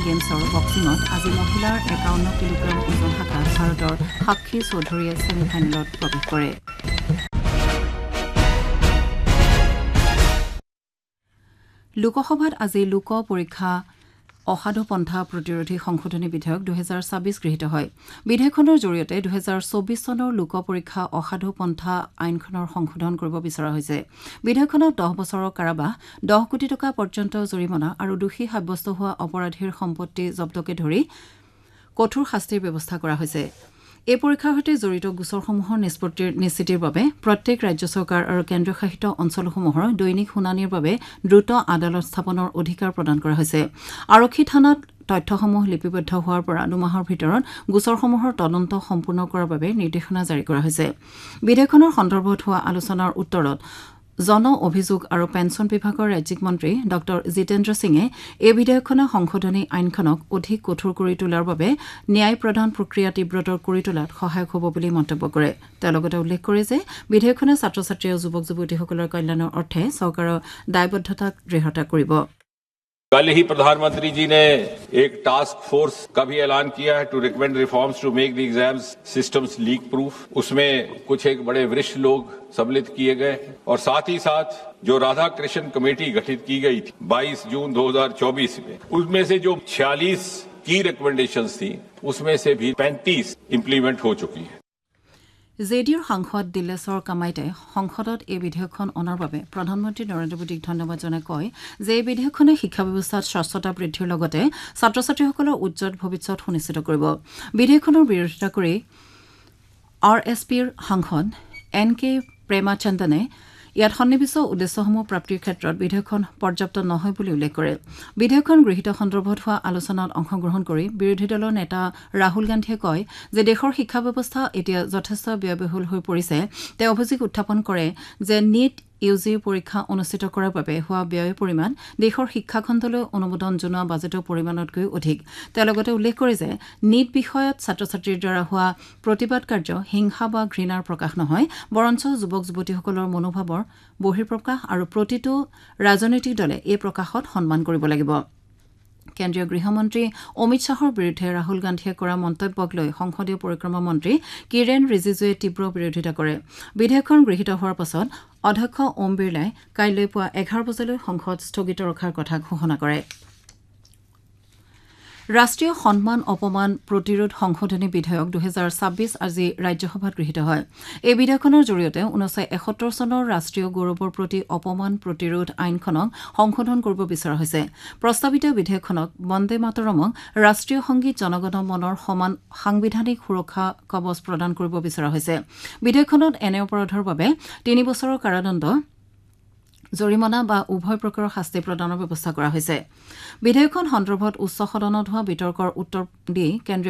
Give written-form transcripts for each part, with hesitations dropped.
গেমছৰ বক্সিঙত আজি মহিলাৰ 51 কিলোগ্ৰাম ওজন শাখাত ভাৰতৰ সাক্ষী চৌধুৰীয়ে ছেমিফাইনেলত প্ৰৱেশ কৰে। লোকসভাত আজি লোক পৰীক্ষা অসাধু পন্থা প্ৰতিৰোধী সংশোধনী বিধেয়ক 2026 গৃহীত হয়। বিধেয়কখনৰ জৰিয়তে 2024 চনৰ লোক পৰীক্ষা অসাধু পন্থা আইনখনৰ সংশোধন কৰিব বিচৰা হৈছে। বিধেয়কখনত 10 বছৰৰ কাৰাবাস, 10 কোটি টকা পৰ্যন্ত জৰিমনা আৰু দোষী সাব্যস্ত হোৱা অপৰাধীৰ সম্পত্তি জব্দকে ধৰি কঠোৰ শাস্তিৰ ব্যৱস্থা কৰা হৈছে। এই পৰীক্ষাৰ সৈতে জড়িত গোচৰসমূহৰ নিশ্চিতিৰ বাবে প্ৰত্যেক ৰাজ্য চৰকাৰ আৰু কেন্দ্ৰীয় শাসিত অঞ্চলসমূহৰ দৈনিক শুনানিৰ বাবে দ্ৰুত আদালত স্থাপনৰ অধিকাৰ প্ৰদান কৰা হৈছে। আৰক্ষী থানাত তথ্যসমূহ লিপিবদ্ধ হোৱাৰ পৰা 2 মাহৰ ভিতৰত গোচৰসমূহৰ তদন্ত সম্পূৰ্ণ কৰাৰ বাবে নিৰ্দেশনা জাৰি কৰা হৈছে। বিধেয়কখনৰ সন্দৰ্ভত হোৱা আলোচনাৰ উত্তৰত জন অভিযোগ আৰু পেন্সন বিভাগৰ ৰাজ্যিক মন্ত্ৰী ড জিতেন্দ্ৰ সিঙে এই বিধেয়কখনে সংশোধনী আইনখনক অধিক কঠোৰ কৰি তোলাৰ বাবে ন্যায় প্ৰদান প্ৰক্ৰিয়া তীব্ৰতৰ কৰি তোলাত সহায়ক হ'ব বুলি মন্তব্য কৰে। তেওঁ লগতে উল্লেখ কৰে যে বিধেয়কখনে ছাত্ৰ ছাত্ৰী আৰু যুৱক যুৱতীসকলৰ কল্যাণৰ অৰ্থে চৰকাৰৰ দায়বদ্ধতাক দৃঢ়তা কৰিব। कल ही प्रधानमंत्री जी ने एक टास्क फोर्स का भी ऐलान किया है to recommend reforms to make the exams systems leak proof. उसमें कुछ एक बड़े वरिष्ठ लोग सम्मिलित किए गए और साथ ही साथ जो राधा कृष्ण कमेटी गठित की गई थी 22 जून 2024 में, उसमें से जो 46 की रिकमेंडेशंस थी उसमें से भी 35 इम्प्लीमेंट हो चुकी है। জেডিউৰ সাংসদ দিলেশ্বৰ কামাইতে সংসদত এই বিধেয়কখন অনাৰ বাবে প্ৰধানমন্ত্ৰী নৰেন্দ্ৰ মোদীক ধন্যবাদ জনাই কয় যে এই বিধেয়কখনে শিক্ষা ব্যৱস্থাত স্বচ্ছতা বৃদ্ধিৰ লগতে ছাত্ৰ ছাত্ৰীসকলৰ উজ্জ্বল ভৱিষ্যত সুনিশ্চিত কৰিব। বিধেয়কখনৰ বিৰোধিতা কৰি আৰএছপিৰ সাংসদ NK প্ৰেমাচন্দনে ইয়াত সন্নিৱিষ্ট উদ্দেশ্যসমূহ প্ৰাপ্তিৰ ক্ষেত্ৰত বিধেয়কখন পৰ্যাপ্ত নহয় বুলি উল্লেখ কৰে। বিধেয়কখন গৃহীত সন্দৰ্ভত হোৱা আলোচনাত অংশগ্ৰহণ কৰি বিৰোধী দলৰ নেতা ৰাহুল গান্ধীয়ে কয় যে দেশৰ শিক্ষা ব্যৱস্থা এতিয়া যথেষ্ট ব্যয়বহুল হৈ পৰিছে। তেওঁ অভিযোগ উত্থাপন কৰে যে নিট ইউজি পৰীক্ষা অনুষ্ঠিত কৰাৰ বাবে হোৱা ব্যয়ৰ পৰিমাণ দেশৰ শিক্ষাখণ্ডলৈ অনুমোদন জনোৱা বাজেটৰ পৰিমাণতকৈ অধিক। তেওঁ লগতে উল্লেখ কৰে যে নিট বিষয়ত ছাত্ৰ ছাত্ৰীৰ দ্বাৰা হোৱা প্ৰতিবাদ কাৰ্য হিংসা বা ঘৃণাৰ প্ৰকাশ নহয়, বৰঞ্চ যুৱক যুৱতীসকলৰ মনোভাৱৰ বহিঃপ্ৰকাশ আৰু প্ৰতিটো ৰাজনৈতিক দলে এই প্ৰকাশত সন্মান কৰিব লাগিব। কেন্দ্ৰীয় গৃহমন্ত্ৰী অমিত শ্বাহৰ বিৰুদ্ধে ৰাহুল গান্ধীয়ে কৰা মন্তব্যক লৈ সংসদীয় পৰিক্ৰমা মন্ত্ৰী কিৰেণ ৰিজিজুৱে তীব্ৰ বিৰোধিতা কৰে। বিধেয়কখন গৃহীত হোৱাৰ পাছত অধ্যক্ষ ওম বিৰলাই কাইলৈ পুৱা 11 বজালৈ সংসদ স্থগিত ৰখাৰ কথা ঘোষণা কৰে। ৰাষ্ট্ৰীয় সন্মান অপমান প্ৰতিৰোধ সংশোধনী বিধেয়ক 2026 আজি ৰাজ্যসভাত গৃহীত হয়। এই বিধেয়কখনৰ জৰিয়তে 1971 চনৰ ৰাষ্ট্ৰীয় গৌৰৱৰ প্ৰতি অপমান প্ৰতিৰোধ আইনখনক সংশোধন কৰিব বিচৰা হৈছে। প্ৰস্তাৱিত বিধেয়কখনক বন্দে মাতৰমক ৰাষ্ট্ৰীয় সংগীত জনগণ মনৰ সমান সাংবিধানিক সুৰক্ষা কৱচ প্ৰদান কৰিব বিচৰা হৈছে। বিধেয়কখনত এনে অপৰাধৰ বাবে 3 বছৰৰ কাৰাদণ্ড, জৰিমনা বা উভয় প্ৰকাৰৰ শাস্তি প্ৰদানৰ ব্যৱস্থা কৰা হৈছে। বিধেয়কখন সন্দৰ্ভত উচ্চ সদনত হোৱা বিতৰ্কৰ উত্তৰ দি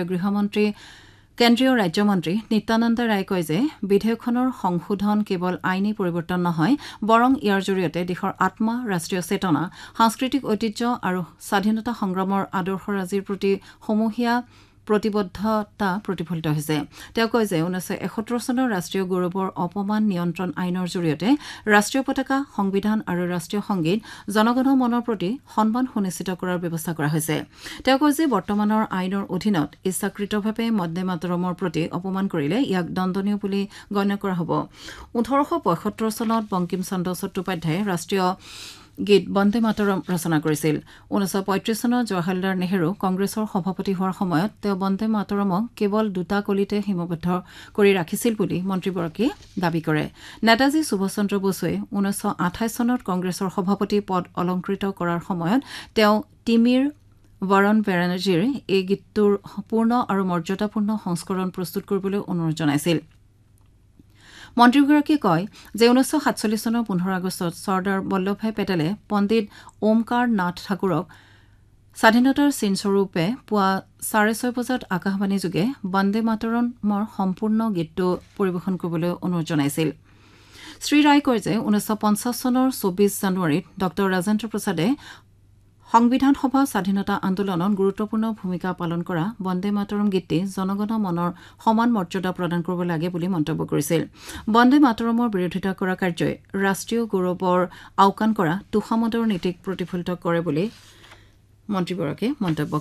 কেন্দ্ৰীয় ৰাজ্যমন্ত্ৰী নিত্যানন্দ ৰায়ে কয় যে বিধেয়কখনৰ সংশোধন কেৱল আইনী পৰিৱৰ্তন নহয়, বৰং ইয়াৰ জৰিয়তে দেশৰ আত্মা, ৰাষ্ট্ৰীয় চেতনা, সাংস্কৃতিক ঐতিহ্য আৰু স্বাধীনতা সংগ্ৰামৰ আদৰ্শৰাজিৰ প্ৰতি সমূহীয়া প্ৰতিবদ্ধতা প্ৰতিফলিত হৈছে। তেওঁ কয় যে 1971 চনৰ ৰাষ্ট্ৰীয় গৌৰৱৰ অপমান নিয়ন্ত্ৰণ আইনৰ জৰিয়তে ৰাষ্ট্ৰীয় পতাকা, সংবিধান আৰু ৰাষ্ট্ৰীয় সংগীত জনগণৰ মনৰ প্ৰতি সন্মান সুনিশ্চিত কৰাৰ ব্যৱস্থা কৰা হৈছে। তেওঁ কয় যে বৰ্তমানৰ আইনৰ অধীনত ইচ্ছাকৃতভাৱে বন্দে মাতৰমৰ প্ৰতি অপমান কৰিলে ইয়াক দণ্ডনীয় বুলি গণ্য কৰা হ'ব। 1875 চনত বংকিম চন্দ্ৰ চট্টোপাধ্যায়ে ৰাষ্ট্ৰীয় গীত বন্দে মাতৰম ৰচনা কৰিছিল। 1935 চনত জৱাহৰলাল নেহৰু কংগ্ৰেছৰ সভাপতি হোৱাৰ সময়ত তেওঁ বন্দে মাতৰমক কেৱল দুটা কলিতে সীমাবদ্ধ কৰি ৰাখিছিল বুলি মন্ত্ৰীগৰাকীয়ে দাবী কৰে। নেতাজী সুভাষ চন্দ্ৰ বসুৱে 1928 চনত কংগ্ৰেছৰ সভাপতি পদ অলংকৃত কৰাৰ সময়ত তেওঁ তিমিৰ বৰণ বেনাৰ্জীৰ এই গীতটোৰ পূৰ্ণ আৰু মৰ্যাদাপূৰ্ণ সংস্কৰণ প্ৰস্তুত কৰিবলৈ অনুৰোধ জনাইছিল। মন্ত্ৰীগৰাকীয়ে কয় যে 1947 চনৰ 15 আগষ্টত চৰ্দাৰ বল্লভভাই পেটেলে পণ্ডিত ওমকাৰ নাথ ঠাকুৰক স্বাধীনতাৰ চিনস্বৰূপে পুৱা 6:30 বজাত আকাশবাণীযোগে বন্দে মাতৰমৰ সম্পূৰ্ণ গীতটো পৰিৱেশন কৰিবলৈ অনুৰোধ জনাইছিল। শ্ৰী ৰায় কয় যে 1950 চনৰ 24 জানুৱাৰীত ড ৰাজেন্দ্ৰ প্ৰসাদে সংবিধান সভা স্বাধীনতা আন্দোলনত গুৰুত্বপূৰ্ণ ভূমিকা পালন কৰা বন্দে মাতৰম গীতটি জনগণৰ মনৰ সমান মৰ্যাদা প্ৰদান কৰিব লাগে বুলি মন্তব্য কৰিছিল। বন্দে মাতৰমৰ বিৰোধিতা কৰা কাৰ্যই ৰাষ্ট্ৰীয় গৌৰৱৰ আওকাণ কৰা তোষামদৰ নীতিক প্ৰতিফলিত কৰে বুলি মন্ত্ৰীগৰাকীয়ে মন্তব্য